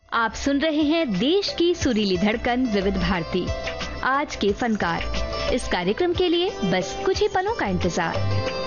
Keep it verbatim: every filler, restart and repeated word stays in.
आप सुन रहे हैं देश की सुरीली धड़कन विविध भारती। आज के फनकार इस कार्यक्रम के लिए बस कुछ ही पलों का इंतजार।